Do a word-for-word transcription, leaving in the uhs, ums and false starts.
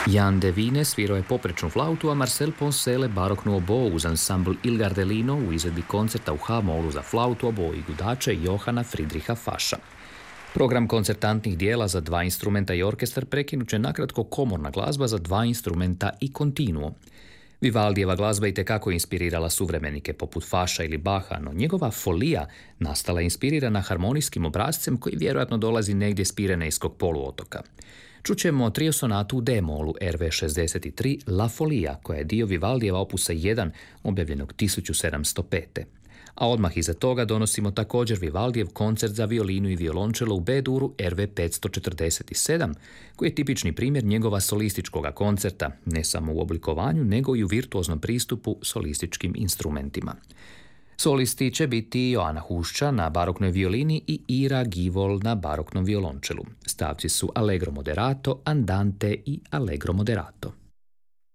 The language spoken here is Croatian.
Jan Devine svirao je poprečnu flautu, a Marcel Poncele baroknu obou uz ansambl Il Gardelino u izvedbi koncerta u H-molu za flautu, oboju i gudače Johana Friedricha Fascha. Program koncertantnih dijela za dva instrumenta i orkestar prekinut će nakratko komorna glazba za dva instrumenta i kontinuo. Vivaldijeva glazba itekako inspirirala suvremenike poput Fascha ili Bacha, no njegova folija nastala je inspirirana harmonijskim obrazcem koji vjerojatno dolazi negdje s Pirenejskog poluotoka. Čućemo trio sonatu u D-molu R V šezdeset tri La Folia, koja je dio Vivaldijeva opusa jedan, objavljenog tisuću sedamsto pete. A odmah iza toga donosimo također Vivaldijev koncert za violinu i violončelo u B-duru R V petsto četrdeset sedam, koji je tipični primjer njegova solističkog koncerta, ne samo u oblikovanju, nego i u virtuoznom pristupu solističkim instrumentima. Solisti će biti Joana Hušća na baroknoj violini i Ira Givol na baroknom violončelu. Stavci su Allegro moderato, Andante i Allegro moderato.